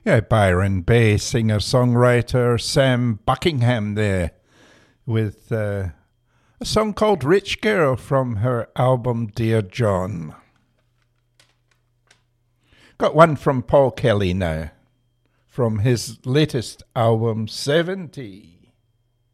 Yeah, Byron Bay, singer-songwriter Sam Buckingham there with a song called Rich Girl from her album Dear John. Got one from Paul Kelly now, from his latest album 70.